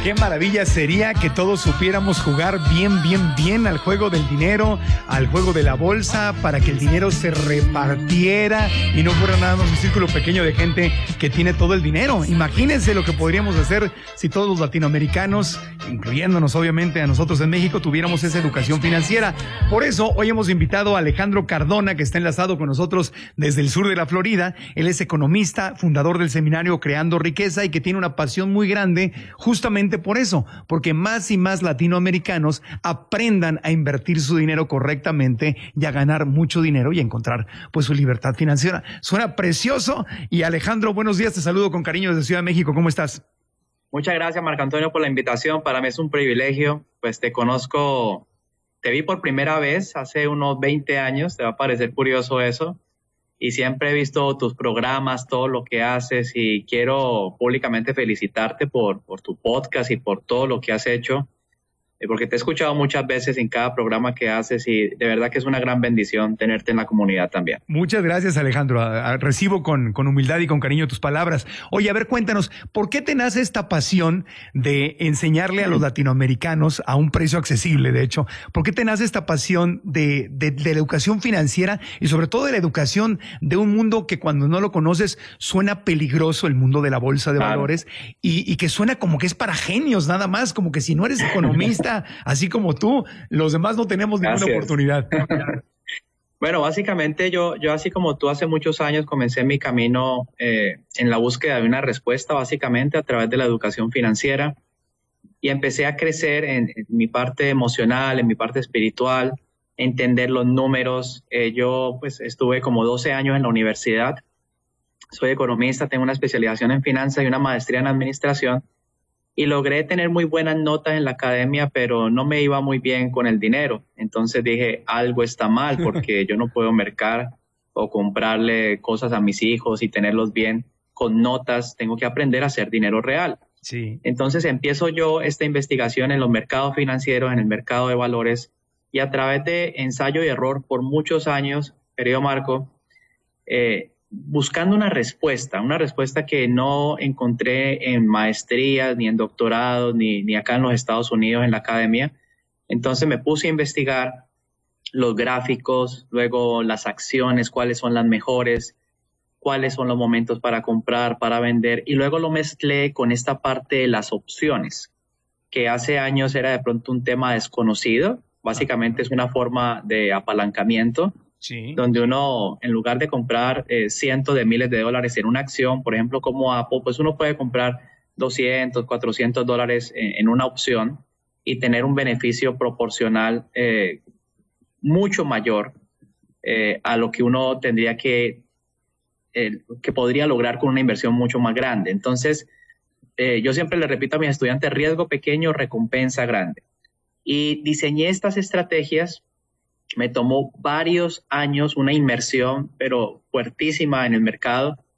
Qué maravilla sería que todos supiéramos jugar bien al juego del dinero, al juego de la bolsa, para que el dinero se repartiera y no fuera nada más un círculo pequeño de gente que tiene todo el dinero. Imagínense lo que podríamos hacer si todos los latinoamericanos, incluyéndonos obviamente a nosotros en México, tuviéramos esa educación financiera. Por eso hoy hemos invitado a Alejandro Cardona, que está enlazado con nosotros desde el sur de la Florida. Él es economista, fundador del seminario Creando Riqueza y que tiene una pasión muy grande justamente por eso, porque más y más latinoamericanos aprendan a invertir su dinero correctamente y a ganar mucho dinero y a encontrar pues su libertad financiera. Suena precioso. Y Alejandro, buenos días, te saludo con cariño desde Ciudad de México. ¿Cómo estás? Muchas gracias, Marco Antonio, por la invitación. Para mí es un privilegio. Pues te conozco, te vi por primera vez hace unos 20 años, te va a parecer curioso eso. Y siempre he visto tus programas, todo lo que haces, y quiero públicamente felicitarte por tu podcast y por todo lo que has hecho, porque te he escuchado muchas veces en cada programa que haces y de verdad que es una gran bendición tenerte en la comunidad también. Muchas gracias, Alejandro. Recibo con humildad y con cariño tus palabras. Oye, a ver, cuéntanos, ¿por qué te nace esta pasión de enseñarle a los latinoamericanos a un precio accesible, de hecho? ¿Por qué te nace esta pasión de la educación financiera y sobre todo de la educación de un mundo que cuando no lo conoces suena peligroso, el mundo de la bolsa de valores, y que suena como que es para genios nada más, como que si no eres economista, así como tú, los demás no tenemos ninguna oportunidad? Bueno, básicamente yo así como tú hace muchos años comencé mi camino en la búsqueda de una respuesta básicamente a través de la educación financiera y empecé a crecer en mi parte emocional, en mi parte espiritual, entender los números. Yo pues estuve como 12 años en la universidad, soy economista, tengo una especialización en finanzas y una maestría en administración. Y logré tener muy buenas notas en la academia, pero no me iba muy bien con el dinero. Entonces dije, algo está mal porque yo no puedo mercar o comprarle cosas a mis hijos y tenerlos bien con notas. Tengo que aprender a hacer dinero real. Sí. Entonces empiezo yo esta investigación en los mercados financieros, en el mercado de valores, y a través de ensayo y error por muchos años, querido Marco, buscando una respuesta que no encontré en maestrías, ni en doctorados, ni acá en los Estados Unidos en la academia. Entonces me puse a investigar los gráficos, luego las acciones, cuáles son las mejores, cuáles son los momentos para comprar, para vender, y luego lo mezclé con esta parte de las opciones, que hace años era de pronto un tema desconocido. Básicamente es una forma de apalancamiento. Sí. Donde uno, en lugar de comprar cientos de miles de dólares en una acción, por ejemplo, como Apple, pues uno puede comprar 200, 400 dólares en una opción y tener un beneficio proporcional mucho mayor a lo que uno tendría que podría lograr con una inversión mucho más grande. Entonces, yo siempre le repito a mis estudiantes, riesgo pequeño, recompensa grande. Y diseñé estas estrategias. Me tomó varios años, una inmersión, pero fuertísima en el mercado,